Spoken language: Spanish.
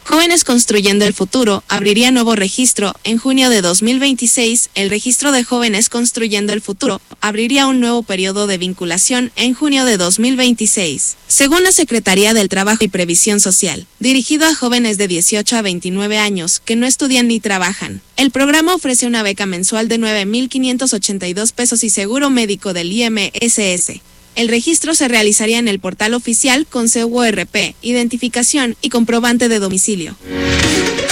Jóvenes Construyendo el Futuro abriría nuevo registro en junio de 2026. El registro de Jóvenes Construyendo el Futuro abriría un nuevo periodo de vinculación en junio de 2026. Según la Secretaría del Trabajo y Previsión Social, dirigido a jóvenes de 18 a 29 años que no estudian ni trabajan, el programa ofrece una beca mensual de 9,582 pesos y seguro médico del IMSS. El registro se realizaría en el portal oficial con CURP, identificación y comprobante de domicilio.